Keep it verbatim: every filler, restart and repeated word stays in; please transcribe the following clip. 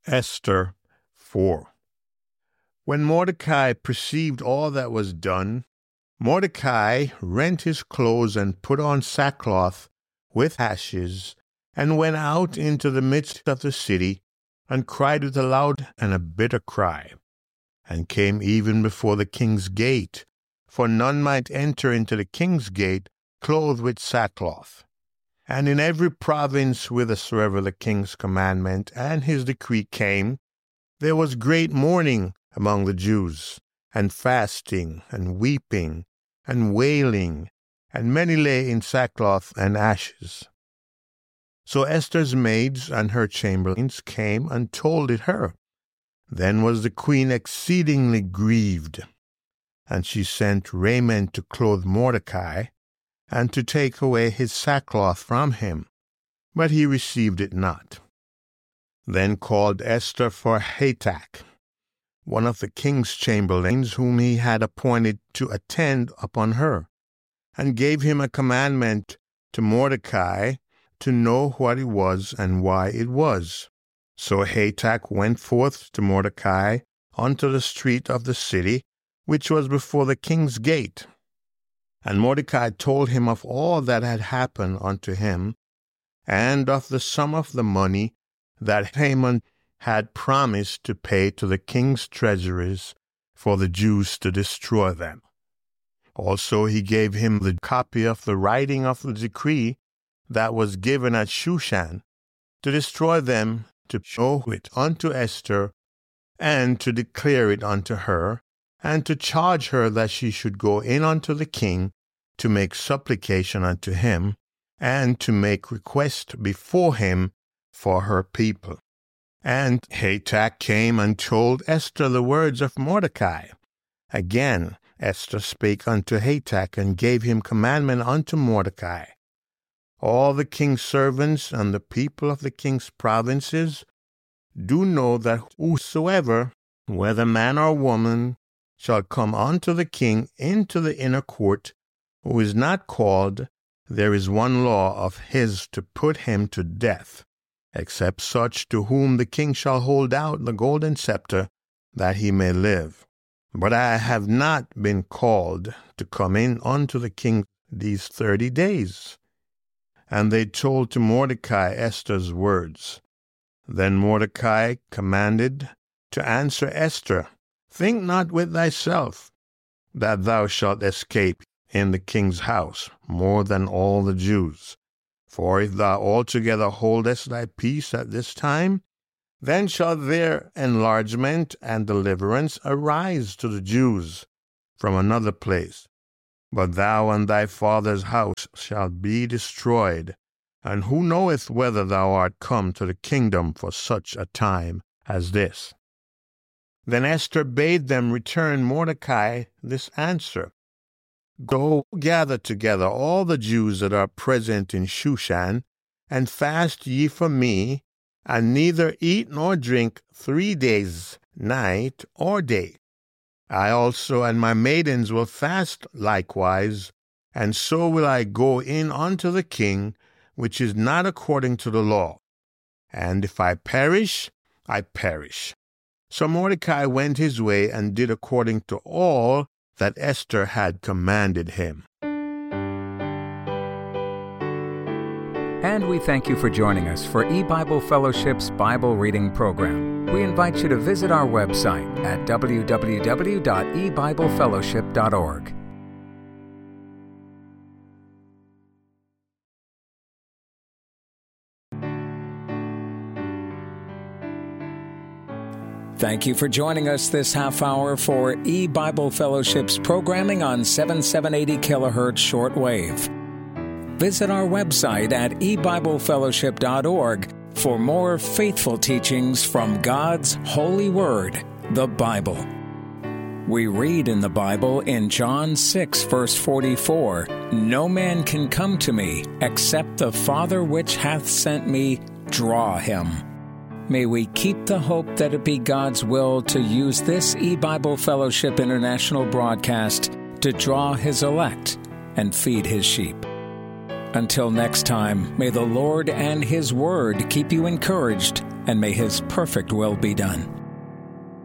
Esther four. When Mordecai perceived all that was done, Mordecai rent his clothes and put on sackcloth with ashes, and went out into the midst of the city, and cried with a loud and a bitter cry, and came even before the king's gate, for none might enter into the king's gate clothed with sackcloth. And in every province whithersoever the king's commandment and his decree came, there was great mourning among the Jews, and fasting, and weeping, and wailing, and many lay in sackcloth and ashes. So Esther's maids and her chamberlains came and told it her. Then was the queen exceedingly grieved, and she sent raiment to clothe Mordecai, and to take away his sackcloth from him, but he received it not. Then called Esther for Hatach, one of the king's chamberlains, whom he had appointed to attend upon her, and gave him a commandment to Mordecai to know what it was and why it was. So Hatach went forth to Mordecai unto the street of the city, which was before the king's gate. And Mordecai told him of all that had happened unto him, and of the sum of the money that Haman had promised to pay to the king's treasuries for the Jews to destroy them. Also he gave him the copy of the writing of the decree that was given at Shushan, to destroy them, to show it unto Esther, and to declare it unto her, and to charge her that she should go in unto the king, to make supplication unto him, and to make request before him for her people. And Hatach came and told Esther the words of Mordecai. Again Esther spake unto Hatach, and gave him commandment unto Mordecai. All the king's servants and the people of the king's provinces do know that whosoever, whether man or woman, shall come unto the king into the inner court, who is not called, there is one law of his to put him to death, except such to whom the king shall hold out the golden scepter, that he may live. But I have not been called to come in unto the king these thirty days. And they told to Mordecai Esther's words. Then Mordecai commanded to answer Esther, Think not with thyself that thou shalt escape in the king's house more than all the Jews. For if thou altogether holdest thy peace at this time, then shall their enlargement and deliverance arise to the Jews from another place. But thou and thy father's house shall be destroyed, and who knoweth whether thou art come to the kingdom for such a time as this? Then Esther bade them return Mordecai this answer. Go gather together all the Jews that are present in Shushan, and fast ye for me, and neither eat nor drink three days, night or day. I also and my maidens will fast likewise, and so will I go in unto the king, which is not according to the law. And if I perish, I perish. So Mordecai went his way and did according to all that Esther had commanded him. And we thank you for joining us for E-Bible Fellowship's Bible Reading Program. We invite you to visit our website at w w w dot e bible fellowship dot org. Thank you for joining us this half hour for E-Bible Fellowship's programming on seventy-seven eighty kilohertz shortwave. Visit our website at e bible fellowship dot org for more faithful teachings from God's holy word, the Bible. We read in the Bible in John six, verse forty-four, No man can come to me except the Father which hath sent me draw him. May we keep the hope that it be God's will to use this E-Bible Fellowship International broadcast to draw His elect and feed His sheep. Until next time, may the Lord and His Word keep you encouraged and may His perfect will be done.